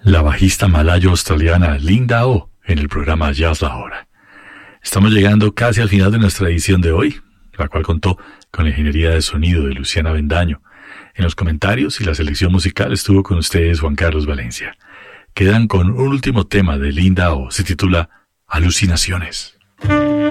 la bajista malayo-australiana Linda Oh en el programa Jazz La Hora. Estamos llegando casi al final de nuestra edición de hoy, la cual contó con la ingeniería de sonido de Luciana Bendaño. En los comentarios y la selección musical estuvo con ustedes Juan Carlos Valencia. Quedan con un último tema de Linda Oh, se titula Alucinaciones.